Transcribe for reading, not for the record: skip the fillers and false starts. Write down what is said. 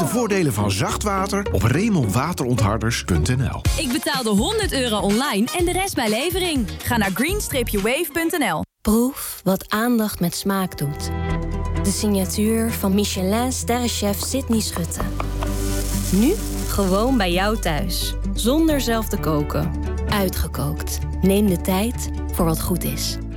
de voordelen van zacht water op remonwaterontharders.nl. Ik betaalde €100 online en de rest bij levering. Ga naar green-wave.nl. Proef wat aandacht met smaak doet. De signatuur van Michelin-sterrenchef Sydney Schutte. Nu gewoon bij jou thuis. Zonder zelf te koken. Uitgekookt. Neem de tijd voor wat goed is.